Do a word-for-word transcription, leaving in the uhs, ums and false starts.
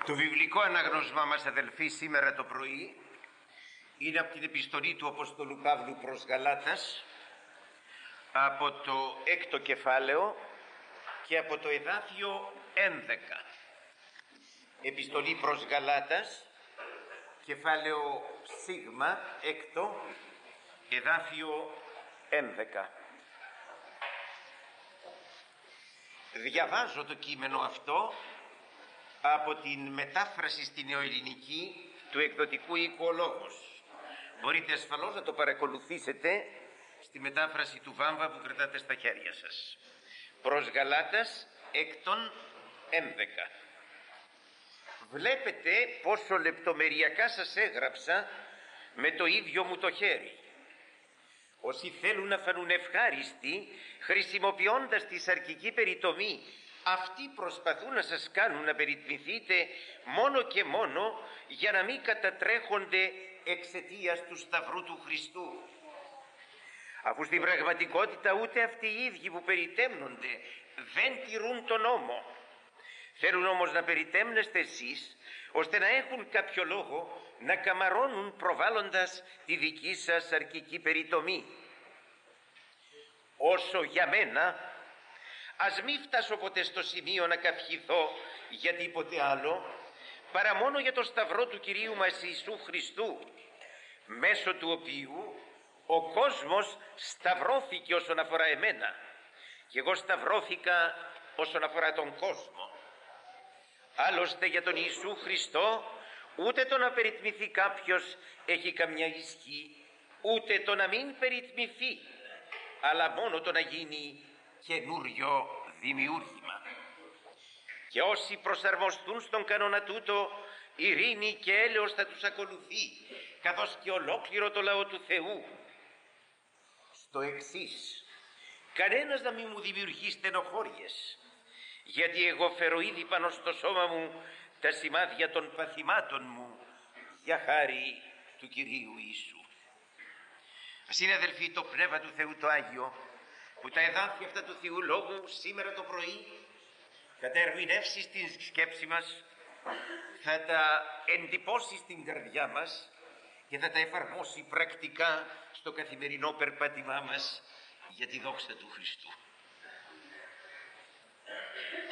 Το βιβλικό αναγνώσμα μας, αδελφοί, σήμερα το πρωί είναι από την επιστολή του Αποστόλου Παύλου προς Γαλάτας, από το έκτο κεφάλαιο και από το εδάφιο έντεκα. Επιστολή προς Γαλάτας, κεφάλαιο σίγμα, έκτο, εδάφιο έντεκα. Διαβάζω το κείμενο αυτό από την μετάφραση στην νεοελληνική του εκδοτικού οίκου Ο Λόγος. Μπορείτε ασφαλώς να το παρακολουθήσετε στη μετάφραση του Βάμβα που κρατάτε στα χέρια σας. Προς Γαλάτας έκτον έντεκα. Βλέπετε πόσο λεπτομεριακά σας έγραψα με το ίδιο μου το χέρι. Όσοι θέλουν να φανούν ευχάριστοι χρησιμοποιώντας τη σαρκική περιτομή, αυτοί προσπαθούν να σας κάνουν να περιτμηθείτε μόνο και μόνο για να μην κατατρέχονται εξαιτίας του Σταυρού του Χριστού. Αφού στην πραγματικότητα ούτε αυτοί οι ίδιοι που περιτέμνονται δεν τηρούν τον νόμο. Θέλουν όμως να περιτέμνεστε εσείς, ώστε να έχουν κάποιο λόγο να καμαρώνουν προβάλλοντας τη δική σας σαρκική περιτομή. Όσο για μένα, ας μη φτάσω ποτέ στο σημείο να καυχηθώ για τίποτε άλλο, παρά μόνο για το Σταυρό του Κυρίου μας Ιησού Χριστού, μέσω του οποίου ο κόσμος σταυρώθηκε όσον αφορά εμένα και εγώ σταυρώθηκα όσον αφορά τον κόσμο. Άλλωστε για τον Ιησού Χριστό ούτε το να περιτμηθεί κάποιος έχει καμιά ισχύ, ούτε το να μην περιτμηθεί, αλλά μόνο το να γίνει καινούριο δημιούργημα. Και όσοι προσαρμοστούν στον κανόνα τούτο, ειρήνη και έλεος θα τους ακολουθεί, καθώς και ολόκληρο το λαό του Θεού. Στο εξής, κανένας να μην μου δημιουργεί στενοχώριες, γιατί εγώ φέρω ήδη πάνω στο σώμα μου τα σημάδια των παθημάτων μου για χάρη του Κυρίου Ιησού. Ας είναι, αδελφοί, το Πνεύμα του Θεού το Άγιο, που τα εδάφια αυτά του Θεού Λόγου σήμερα το πρωί θα τα ερμηνεύσει στην σκέψη μας, θα τα εντυπώσει στην καρδιά μας και θα τα εφαρμόσει πρακτικά στο καθημερινό περπάτημά μας για τη δόξα του Χριστού.